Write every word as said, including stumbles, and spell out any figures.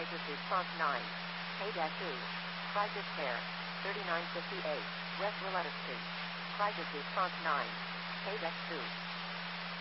Crisis Response nine. K-two. Crisis Care. thirty-nine fifty-eight. West Willetta Street. Crisis Response nine. K-two.